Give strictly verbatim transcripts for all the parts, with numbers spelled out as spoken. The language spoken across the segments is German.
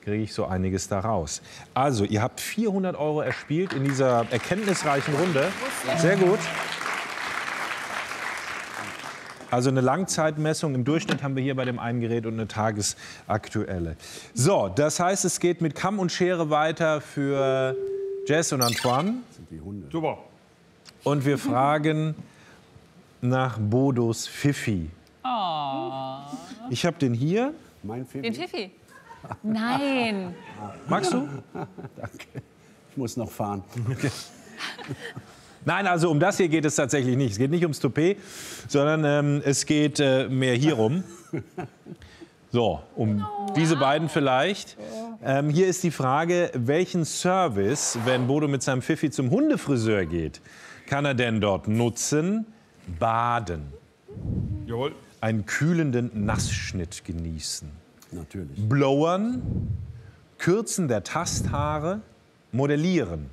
kriege ich so einiges da raus. Also, ihr habt vierhundert Euro erspielt in dieser erkenntnisreichen Runde. Sehr gut. Also eine Langzeitmessung. Im Durchschnitt haben wir hier bei dem einen Gerät und eine tagesaktuelle. So, das heißt, es geht mit Kamm und Schere weiter für Jess und Antoine. Super. Und wir fragen nach Bodos Pfiffi. Oh. Ich habe den hier. Mein Pfiffi? Den Pfiffi? Nein. Magst du? Danke. Ich muss noch fahren. Okay. Nein, also um das hier geht es tatsächlich nicht. Es geht nicht ums Toupet, sondern ähm, es geht äh, mehr hierum. So, um diese beiden vielleicht. Ähm, hier ist die Frage, welchen Service, wenn Bodo mit seinem Pfiffi zum Hundefriseur geht, kann er denn dort nutzen? Baden. Jawohl. Einen kühlenden Nassschnitt genießen. Natürlich. Blowern, Kürzen der Tasthaare, modellieren.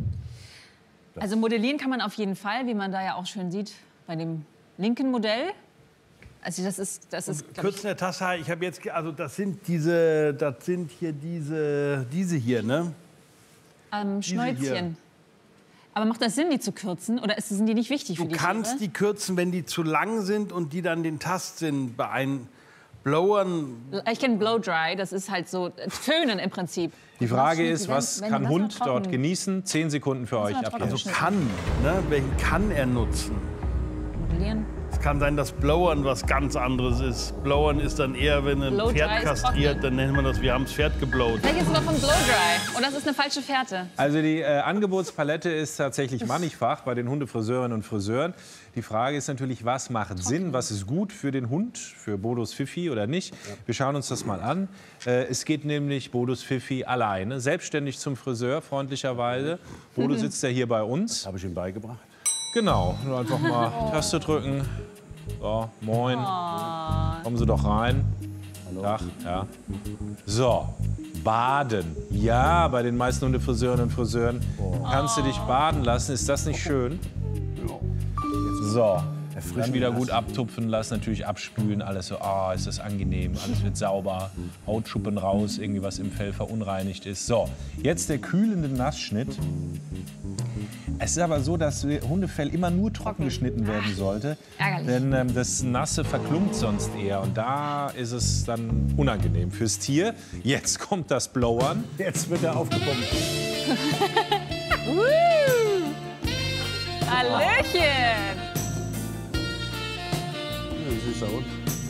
Also modellieren kann man auf jeden Fall, wie man da ja auch schön sieht bei dem linken Modell. Also das ist, das ist glaub ich, Kürzen der Tasse, ich habe jetzt, also das sind diese, das sind hier diese, diese hier, ne? ähm, Diese Schnäuzchen. hier. Aber macht das Sinn, die zu kürzen? Oder ist- sind die nicht wichtig für Du die kannst Tiere? die kürzen, wenn die zu lang sind und die dann den Tastsinn beeinflussen. Blowern, Ich kenne Blowdry, das ist halt so äh, Föhnen im Prinzip. Die Frage Wenn- ist, was wenn kann Wasser Hund trocken- dort genießen? Zehn Sekunden für euch Wasser ab trocken jetzt. also kann, ne? Welchen kann er nutzen? Modellieren. Es kann sein, dass Blowern was ganz anderes ist. Blowern ist dann eher, wenn ein Blowdry Pferd ist kastriert, trocknen. dann nennt man das, wir haben das Pferd geblowt. Vielleicht ist es noch von Blowdry. Und das ist eine falsche Fährte. Also die äh, Angebotspalette ist tatsächlich mannigfach bei den Hundefriseurinnen und Friseuren. Die Frage ist natürlich, was macht Sinn, was ist gut für den Hund, für Bodos Pfiffi oder nicht. Wir schauen uns das mal an. Äh, es geht nämlich Bodos Pfiffi alleine, selbstständig zum Friseur, freundlicherweise. Bodo sitzt ja hier bei uns. Habe ich ihm beigebracht. Genau, nur einfach mal Taste drücken. So, moin. Kommen Sie doch rein. Tag, ja. So, baden. Ja, bei den meisten Hundefriseurinnen und Friseuren kannst du dich baden lassen. Ist das nicht schön? So, dann wieder gut abtupfen lassen, natürlich abspülen, alles so, ah, ist das angenehm, alles wird sauber, Hautschuppen raus, irgendwie was im Fell verunreinigt ist. So, jetzt der kühlende Nassschnitt. Es ist aber so, dass Hundefell immer nur trocken geschnitten werden sollte, Ärgerlich. denn ähm, das Nasse verklumpt sonst eher und da ist es dann unangenehm fürs Tier. Jetzt kommt das Blowern. Jetzt wird er aufgepumpt. Hallöchen! Süßer Hund.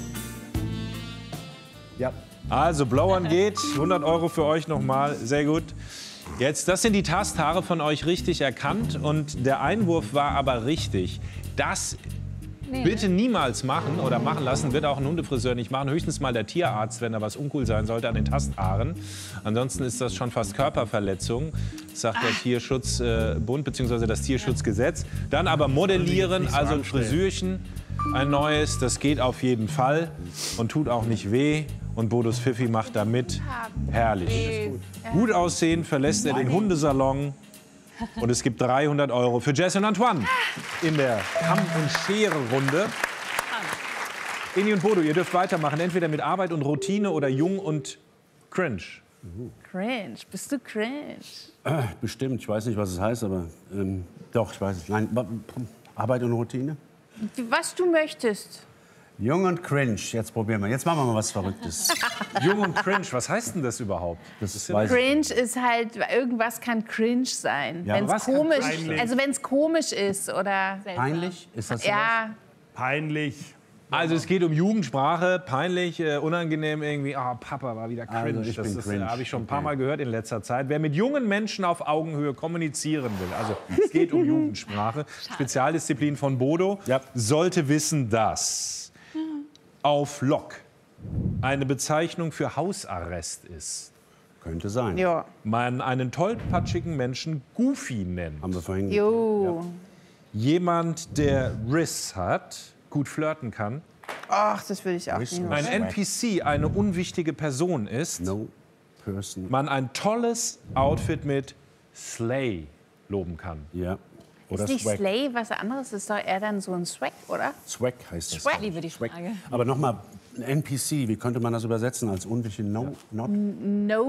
Ja. Also, Blowern geht. hundert Euro für euch nochmal. Sehr gut. Jetzt, das sind die Tasthaare von euch richtig erkannt. Und der Einwurf war aber richtig. Das bitte niemals machen oder machen lassen, wird auch ein Hundefriseur nicht machen. Höchstens mal der Tierarzt, wenn da was uncool sein sollte an den Tasthaaren. Ansonsten ist das schon fast Körperverletzung, sagt der Tierschutzbund bzw. das Tierschutzgesetz. Dann aber modellieren, also ein Frisürchen, ein neues, das geht auf jeden Fall und tut auch nicht weh. Und Bodos Pfiffi macht da mit. Herrlich. Gut aussehen, verlässt er den Hundesalon. Und es gibt dreihundert Euro für Jess und Antoine in der Kamm- und Schere-Runde. Inni und Bodo, ihr dürft weitermachen. Entweder mit Arbeit und Routine oder Jung und Cringe. Cringe. Bist du cringe? Äh, bestimmt, ich weiß nicht, was es heißt, aber ähm, doch, ich weiß es. Nein, wa- Arbeit und Routine? Was du möchtest. Jung und cringe. Jetzt probieren wir. Jetzt machen wir mal was Verrücktes. Jung und Cringe, was heißt denn das überhaupt? Das ist, weiß ich. Cringe ist halt, irgendwas kann cringe sein. Ja, Wenn aber es was kann komisch, peinlich? also wenn es komisch ist oder seltsam. Peinlich? Ist das sowas? Ja, Peinlich. Also es geht um Jugendsprache, peinlich, äh, unangenehm irgendwie. Ah, Papa war wieder cringe. Also ich das bin ist, cringe. habe ich schon ein paar Okay. Mal gehört in letzter Zeit. Wer mit jungen Menschen auf Augenhöhe kommunizieren will, also es geht um Jugendsprache, Spezialdisziplin von Bodo, Ja. sollte wissen, dass auf Lock eine Bezeichnung für Hausarrest ist. Könnte sein. ja. Man einen tollpatschigen Menschen Goofy nennt. Haben wir vorhin. Jo. Jemand, der Riss hat, gut flirten kann. Ach, das würde ich auch Riss nicht. oder Ein Swag. N P C eine unwichtige Person ist. No person. Man ein tolles Outfit mit Slay loben kann. Ja. Oder Ist nicht Swag. Slay was anderes? Ist doch eher dann so ein Swag, oder? Swag heißt das. Swag. Ich liebe die Frage. Aber nochmal, N P C, wie könnte man das übersetzen als unwichtige No, not No